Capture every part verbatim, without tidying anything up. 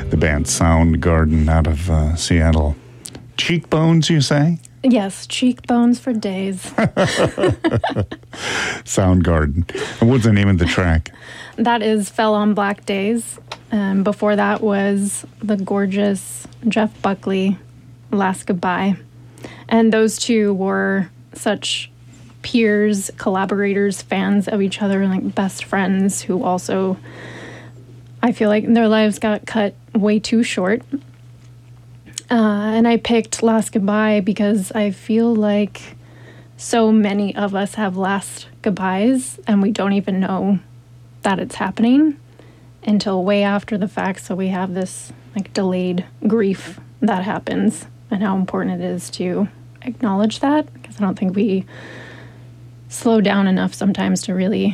the band Soundgarden out of uh, Seattle. Cheekbones, you say? Yes, cheekbones for days. Soundgarden. And what's the name of the track? That is Fell on Black Days. Um, before that was the gorgeous Jeff Buckley, Last Goodbye. And those two were such peers, collaborators, fans of each other, and like best friends who also, I feel like their lives got cut way too short. Uh, and I picked Last Goodbye because I feel like so many of us have last goodbyes and we don't even know that it's happening until way after the fact. So we have this like delayed grief that happens, and how important it is to acknowledge that, because I don't think we slow down enough sometimes to really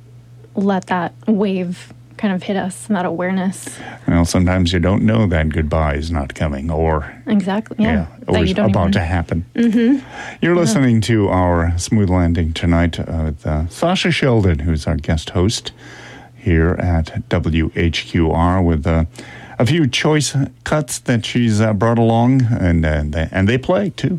let that wave kind of hit us, and that awareness. Well, sometimes you don't know that goodbye is not coming, or exactly, yeah, yeah or is about even... to happen. Mm-hmm. You're listening yeah. to our Smooth Landing tonight uh, with uh, Sasha Sheldon, who's our guest host here at W H Q R, with uh, a few choice cuts that she's uh, brought along, and uh, they, and they play too.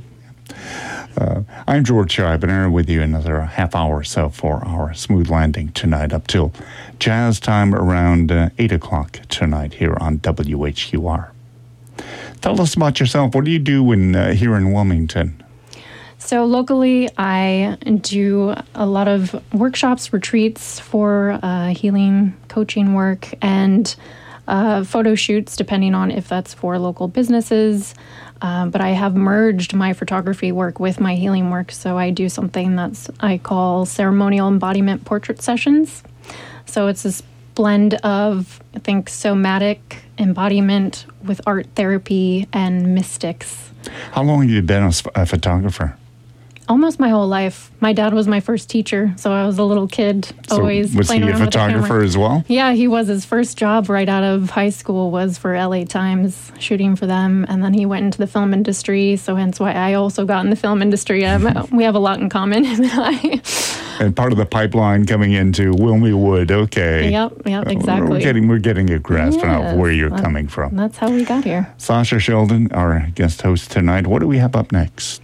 Uh, I'm George Scheibner with you another half hour or so for our Smooth Landing tonight, up till jazz time around uh, eight o'clock tonight here on W H Q R. Tell us about yourself. What do you do in, uh, here in Wilmington? So locally, I do a lot of workshops, retreats for uh, healing, coaching work, and uh, photo shoots, depending on if that's for local businesses. Uh, but I have merged my photography work with my healing work, so I do something that's I call ceremonial embodiment portrait sessions. So it's this blend of, I think, somatic embodiment with art therapy and mystics. How long have you been a photographer? Almost my whole life. My dad was my first teacher, so I was a little kid, so always was playing he around a with the photographer camera. as well? Yeah, he was. His first job right out of high school was for L A Times, shooting for them, and then he went into the film industry, so hence why I also got in the film industry. Um, we have a lot in common, him and I. And part of the pipeline coming into Wilmingwood, okay. Yep, yep, exactly. We're getting, we're getting a grasp yes, of where you're that, coming from. That's how we got here. Sasha Sheldon, our guest host tonight. What do we have up next?